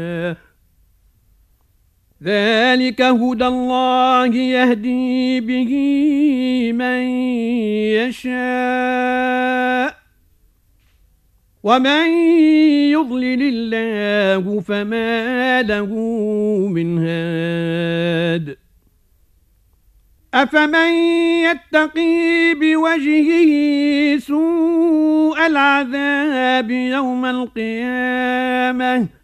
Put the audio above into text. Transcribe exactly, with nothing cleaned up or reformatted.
ذلك هدى الله يهدي به من يشاء ومن يضلل الله فما له من هاد أفمن يتقي بوجهه سوء العذاب يوم القيامة